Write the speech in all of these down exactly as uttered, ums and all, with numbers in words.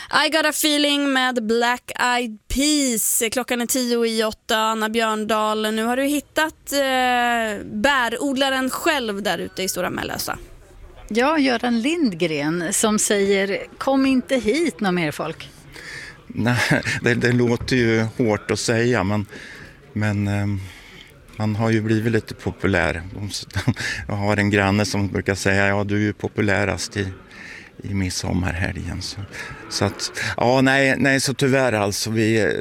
I got a feeling med Black Eyed Peas. Klockan är tio i åtta. Anna Björndal, nu har du hittat eh, bärodlaren själv där ute i Stora Mellösa. Ja, Göran Lindgren som säger kom inte hit någon mer folk. Nej, det, det låter ju hårt att säga, men, men eh, man har ju blivit lite populär. Jag har en granne som brukar säga ja, du är ju populärast i i midsommarhelgen. Så, så att, ja nej, nej så tyvärr alltså vi,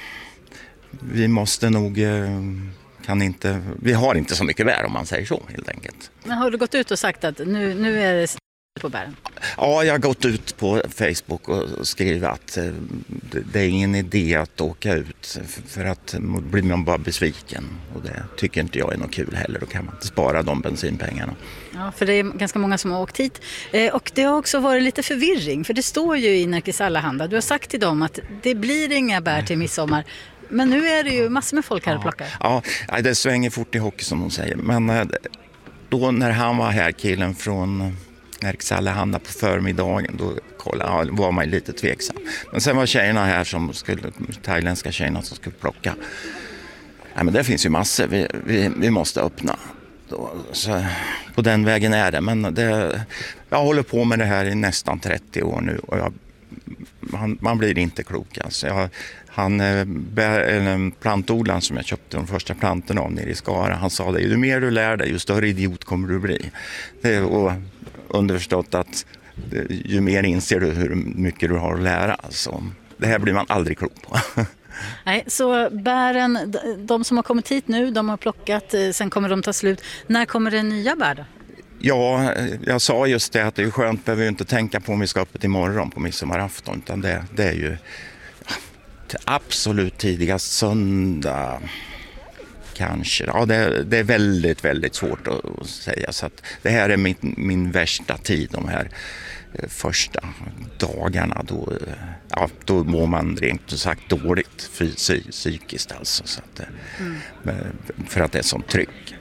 vi måste nog, kan inte, vi har inte så mycket bär om man säger så helt enkelt. Men har du gått ut och sagt att nu, nu är det på bären? Ja, jag har gått ut på Facebook och skrivit att det är ingen idé att åka ut för att blir man bara besviken och det tycker inte jag är något kul heller. Då kan man inte spara de bensinpengarna. Ja, för det är ganska många som har åkt hit och det har också varit lite förvirring för det står ju i Närkes Allehanda. Du har sagt till dem att det blir inga bär till midsommar. Men nu är det ju massor med folk här och plockar. Ja, ja, det svänger fort i hockey som hon säger. Men då när han var här, killen från Närkes Allehanda på förmiddagen, då kollade, ja, var man lite tveksam. Men sen var tjejerna här som skulle, thailändska tjejerna som skulle plocka. Ja, men det finns ju massor, vi, vi, vi måste öppna. Då, så på den vägen är det. Men det, jag håller på med det här i nästan trettio år nu och jag, man, man blir inte klok. Alltså. Jag, han, plantodlaren som jag köpte de första plantorna av nere i Skara, han sa det, ju mer du lär dig, ju större idiot kommer du bli. Det, och underförstått att ju mer inser du hur mycket du har att lära. Alltså, det här blir man aldrig klok på. Nej, så bären, de som har kommit hit nu, de har plockat, sen kommer de ta slut. När kommer det nya bär då? Ja, jag sa just det att det är skönt, behöver vi inte tänka på om vi ska öppet imorgon på midsommarafton, utan det, det är ju absolut tidigast söndag kanske. Ja, det, det är väldigt, väldigt svårt att säga. Så att det här är min, min värsta tid, de här första dagarna. Då, ja, då mår man rent sagt dåligt fys- psykiskt. Alltså, så att, mm. För att det är sånt tryck.